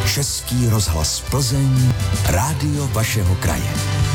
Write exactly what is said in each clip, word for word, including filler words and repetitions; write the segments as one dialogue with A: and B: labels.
A: Český rozhlas Plzeň, rádio vašeho kraje.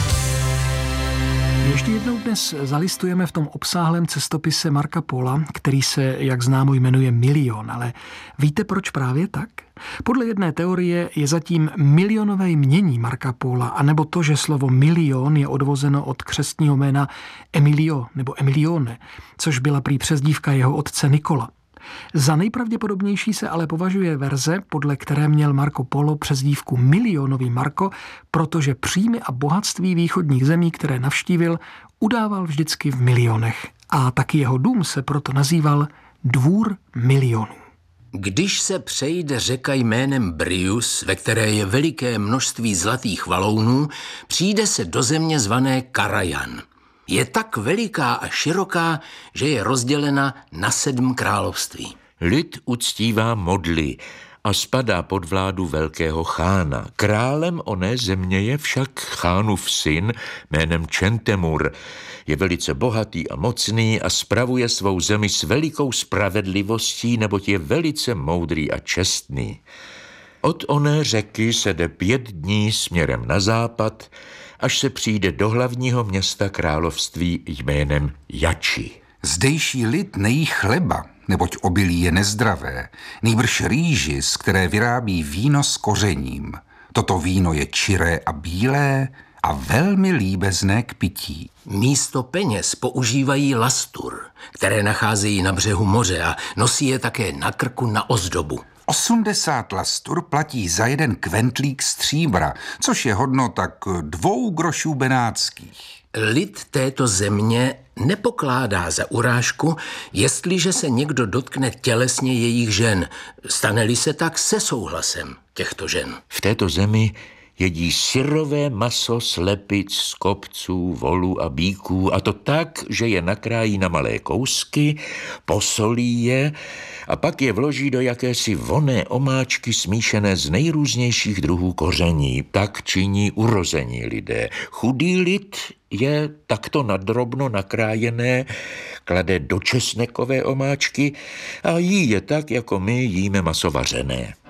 B: Ještě jednou dnes zalistujeme v tom obsáhlém cestopise Marca Pola, který se, jak známo, jmenuje Milion, ale víte, proč právě tak? Podle jedné teorie je zatím milionové jmění Marca Pola, anebo to, že slovo milion je odvozeno od křestního jména Emilio nebo Emilione, což byla prý přezdívka jeho otce Nikola. Za nejpravděpodobnější se ale považuje verze, podle které měl Marco Polo přezdívku Milionový Marko, protože příjmy a bohatství východních zemí, které navštívil, udával vždycky v milionech. A taky jeho dům se proto nazýval Dvůr milionů.
C: Když se přejde řeka jménem Brius, ve které je veliké množství zlatých valounů, přijde se do země zvané Karajan. Je tak veliká a široká, že je rozdělena na sedm království.
D: Lid uctívá modly a spadá pod vládu velkého chána. Králem oné země je však chánův syn jménem Čentemur. Je velice bohatý a mocný a spravuje svou zemi s velikou spravedlivostí, neboť je velice moudrý a čestný. Od oné řeky se jde pět dní směrem na západ, až se přijde do hlavního města království jménem Jači.
E: Zdejší lid nejí chleba, neboť obilí je nezdravé, nýbrž rýži, z které vyrábí víno s kořením. Toto víno je čiré a bílé a velmi líbezné k pití.
C: Místo peněz používají lastur, které nacházejí na břehu moře a nosí je také na krku na ozdobu.
E: osmdesát lastur platí za jeden kventlík stříbra, což je hodno tak dvou grošů benátských.
C: Lid této země nepokládá za urážku, jestliže se někdo dotkne tělesně jejich žen, stane-li se tak se souhlasem těchto žen.
D: V této zemi jedí syrové maso slepic, skopců, volů a býků, a to tak, že je nakrájí na malé kousky, posolí je a pak je vloží do jakési vonné omáčky smíšené z nejrůznějších druhů koření. Tak činí urození lidé. Chudý lid je takto nadrobno nakrájené, klade do česnekové omáčky a jí je tak, jako my jíme maso vařené.